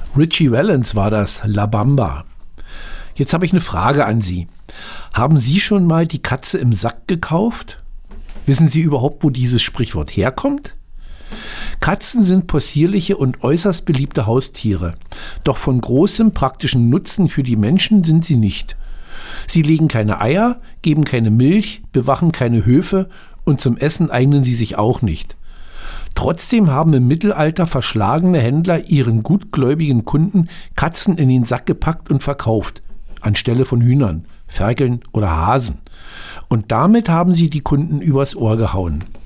Richie Valens war das, La Bamba. Jetzt habe ich eine Frage an Sie. Haben Sie schon mal die Katze im Sack gekauft? Wissen Sie überhaupt, wo dieses Sprichwort herkommt? Katzen sind possierliche und äußerst beliebte Haustiere. Doch von großem praktischen Nutzen für die Menschen sind sie nicht. Sie legen keine Eier, geben keine Milch, bewachen keine Höfe und zum Essen eignen sie sich auch nicht. Trotzdem haben im Mittelalter verschlagene Händler ihren gutgläubigen Kunden Katzen in den Sack gepackt und verkauft, anstelle von Hühnern, Ferkeln oder Hasen. Und damit haben sie die Kunden übers Ohr gehauen.